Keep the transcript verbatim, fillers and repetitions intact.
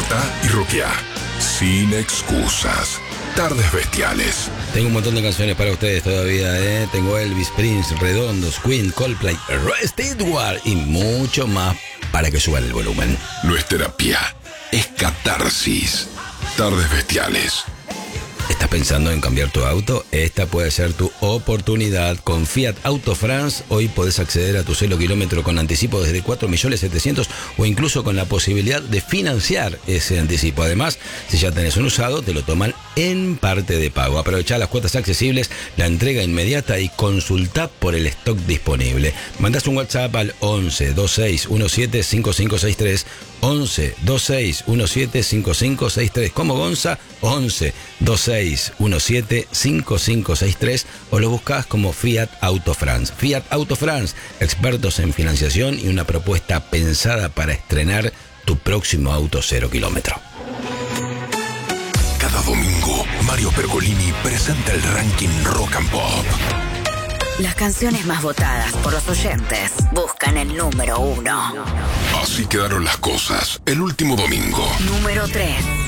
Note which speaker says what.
Speaker 1: Despertá y roqueá. Sin excusas. Tardes Bestiales.
Speaker 2: Tengo un montón de canciones para ustedes todavía, ¿eh? Tengo Elvis, Prince, Redondos, Queen, Coldplay, Rod Stewart y mucho más para que suban el volumen.
Speaker 1: No es terapia, es catarsis. Tardes Bestiales.
Speaker 2: ¿Estás pensando en cambiar tu auto? Esta puede ser tu oportunidad. Con Fiat Auto France hoy podés acceder a tu cero kilómetro con anticipo desde cuatro millones setecientos mil o incluso con la posibilidad de financiar ese anticipo. Además, si ya tenés un usado, te lo toman en parte de pago. Aprovechá las cuotas accesibles, la entrega inmediata y consultá por el stock disponible. Mandás un WhatsApp al once veintiséis diecisiete cincuenta y cinco sesenta y tres, once veintiséis diecisiete cincuenta y cinco sesenta y tres, como Gonza, once veintiséis diecisiete cincuenta y cinco sesenta y tres, o lo buscás como Fiat Auto France. Fiat Auto France, expertos en financiación y una propuesta pensada para estrenar tu próximo auto cero kilómetro.
Speaker 1: Cada domingo, Mario Pergolini presenta el ranking Rock and Pop.
Speaker 3: Las canciones más votadas por los oyentes buscan el número uno.
Speaker 1: Así quedaron las cosas el último domingo.
Speaker 3: Número tres.